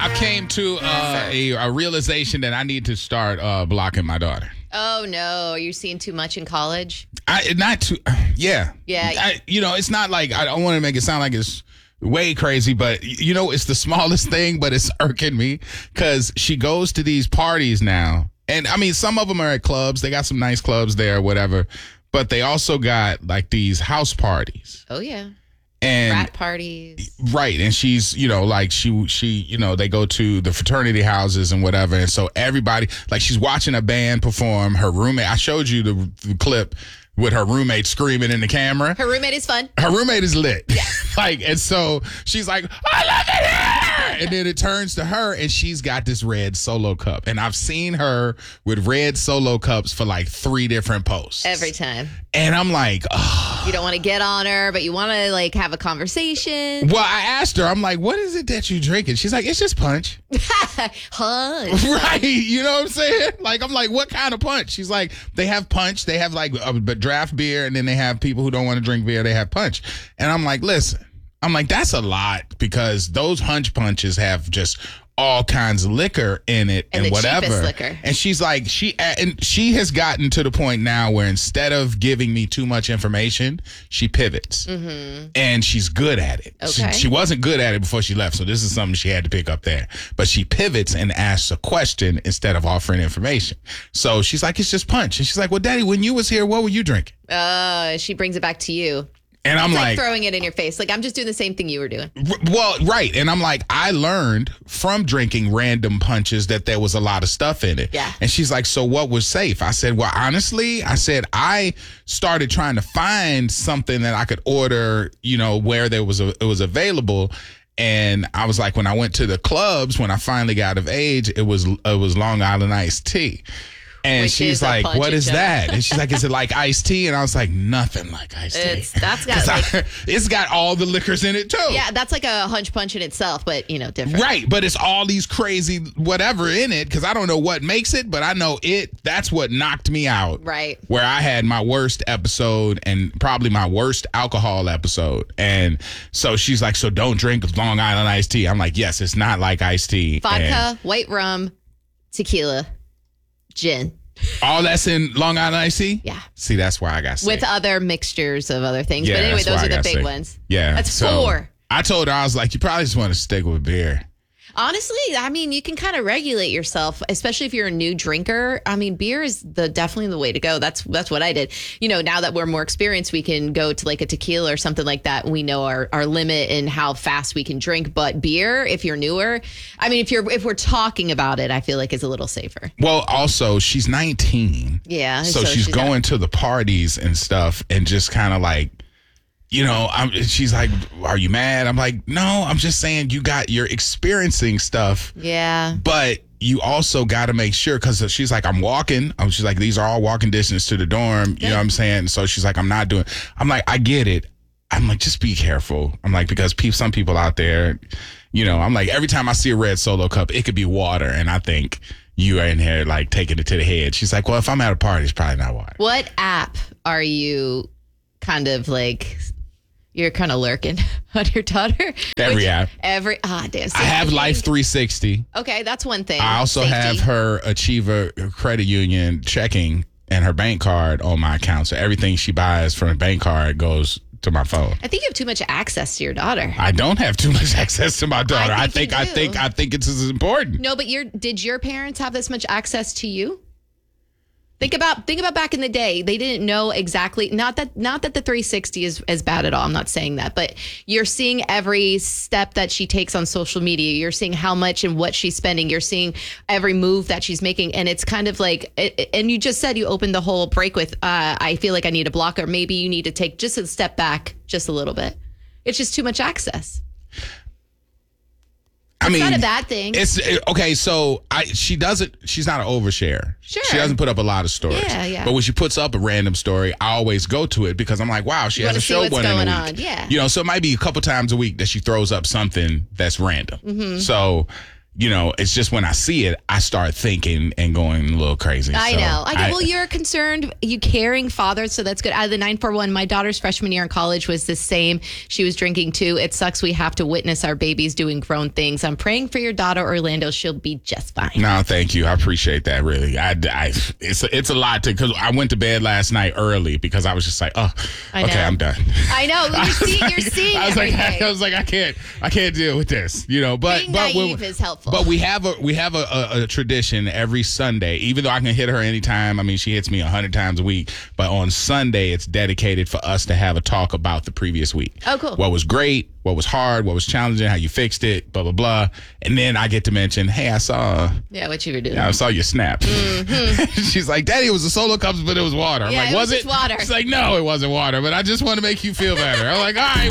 I came to a realization that I need to start blocking my daughter. Oh, no. Are you seeing too much in college? Yeah. It's not like, I don't want to make it sound like it's way crazy, but, it's the smallest thing, but it's irking me because she goes to these parties now. And, I mean, some of them are at clubs. They got some nice clubs there or whatever. But they also got, like, these house parties. Oh, yeah. And frat parties. Right. And she's, they go to the fraternity houses and whatever. And so everybody, like, she's watching a band perform. Her roommate, I showed you the clip with her roommate screaming in the camera. Her roommate is fun. Her roommate is lit. Yeah. And so she's like, I love it here. And then it turns to her and she's got this red Solo cup. And I've seen her with red Solo cups for like 3 different posts. Every time. And I'm like, oh. You don't want to get on her, but you want to like have a conversation. Well, I asked her, I'm like, what is it that you drinking? She's like, it's just punch. Punch. Right. You know what I'm saying? Like, I'm like, what kind of punch? She's like, they have punch. They have like a draft beer. And then they have people who don't want to drink beer. They have punch. And I'm like, listen, that's a lot because those hunch punches have just all kinds of liquor in it and whatever. Cheapest liquor. And she's like, she has gotten to the point now where instead of giving me too much information, she pivots. Mm-hmm. And she's good at it. Okay. She wasn't good at it before she left, so this is something she had to pick up there. But she pivots and asks a question instead of offering information. So she's like, it's just punch. And she's like, well, Daddy, when you was here, what were you drinking? She brings it back to you. And I'm it's like throwing it in your face. Like, I'm just doing the same thing you were doing. Well, right. And I'm like, I learned from drinking random punches that there was a lot of stuff in it. Yeah. And she's like, so what was safe? I said, well, honestly, I started trying to find something that I could order, where it was available. And I was like, when I went to the clubs, when I finally got of age, it was Long Island iced tea. And Which she's like, what is that? And she's like, is it like iced tea? And I was like, nothing like iced tea. It's got all the liquors in it too. Yeah, that's like a hunch punch in itself, but, different. Right, but it's all these crazy whatever in it because I don't know what makes it, but I know that's what knocked me out. Right. Where I had my worst episode and probably my worst alcohol episode. And so she's like, so don't drink Long Island iced tea. I'm like, yes, it's not like iced tea. Vodka, white rum, tequila, gin. All that's in Long Island iced tea? Yeah. See, that's why I got sick. With other mixtures of other things. Yeah, but anyway, those are the big sick. ones. Yeah. That's 4. I told her, I was like, you probably just want to stick with beer. Honestly, I mean, you can kind of regulate yourself, especially if you're a new drinker. I mean, beer is definitely the way to go. That's what I did. Now that we're more experienced, we can go to like a tequila or something like that. We know our limit and how fast we can drink. But beer, if you're newer, I mean, if we're talking about it, I feel like it's a little safer. Well, also, she's 19. Yeah. So she's going to the parties and stuff and just kind of like, she's like, are you mad? I'm like, no, I'm just saying you're experiencing stuff. Yeah. But you also got to make sure because she's like, I'm walking. She's like, these are all walking distance to the dorm. Good. You know what I'm saying? So she's like, I'm not doing. I'm like, I get it. I'm like, just be careful. I'm like, because some people out there, I'm like, every time I see a red Solo cup, it could be water. And I think you are in here like taking it to the head. She's like, well, if I'm at a party, it's probably not water. What app are you kind of like... You're kind of lurking on your daughter. Damn. I have Life 360. Okay, that's one thing. I also have her Achiever credit union checking and her bank card on my account. So everything she buys from a bank card goes to my phone. I think you have too much access to your daughter. I don't have too much access to my daughter. I think it's as important. No, but did your parents have this much access to you? Think about back in the day. They didn't know exactly. Not that the 360 is as bad at all. I'm not saying that, but you're seeing every step that she takes on social media. You're seeing how much and what she's spending. You're seeing every move that she's making, and it's kind of like. And you just said you opened the whole break with, "I feel like I need a blocker." Maybe you need to take just a step back, just a little bit. It's just too much access. It's not a bad thing. It's okay. So she's not an overshare. Sure. She doesn't put up a lot of stories. Yeah. But when she puts up a random story, I always go to it because I'm like, wow, she hasn't showed one in a week. Yeah. So it might be a couple times a week that she throws up something that's random. Mm-hmm. So, it's just when I see it, I start thinking and going a little crazy. I So know. Well, you're a concerned, you caring father, so that's good. Out of the 941, my daughter's freshman year in college was the same. She was drinking too. It sucks we have to witness our babies doing grown things. I'm praying for your daughter, Orlando. She'll be just fine. No, thank you. I appreciate that, really. It's a lot because I went to bed last night early because I was just like, oh, okay, I'm done. I know. You're seeing I was everything. I can't deal with this, but Being naive is helpful. But we have a tradition every Sunday, even though I can hit her anytime. I mean, she hits me 100 times a week. But on Sunday, it's dedicated for us to have a talk about the previous week. Oh, cool. What was great, what was hard, what was challenging, how you fixed it, blah, blah, blah. And then I get to mention, hey, I saw what you were doing. I saw your snap. Mm-hmm. She's like, Daddy, it was a Solo Cups, but it was water. I'm like, was it? Water. She's like, no, it wasn't water, but I just want to make you feel better. I'm like, all right.